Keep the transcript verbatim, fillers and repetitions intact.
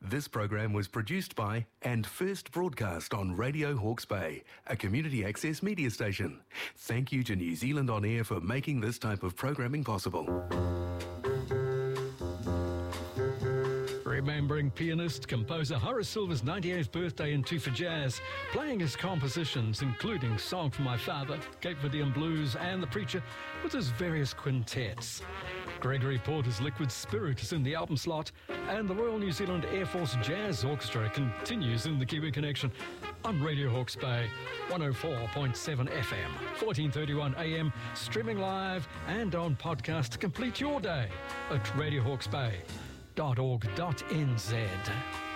This program was produced by and first broadcast on Radio Hawke's Bay, a community access media station. Thank you to New Zealand On Air for making this type of programming possible. Remembering pianist, composer Horace Silver's ninety-eighth birthday in Two for Jazz, playing his compositions including Song for My Father, Cape Verdean Blues and The Preacher with his various quintets. Gregory Porter's Liquid Spirit is in the album slot, and the Royal New Zealand Air Force Jazz Orchestra continues in the Kiwi Connection on Radio Hawke's Bay, one oh four point seven F M, fourteen thirty-one A M, streaming live and on podcast to complete your day at radio hawke's bay dot org dot n z.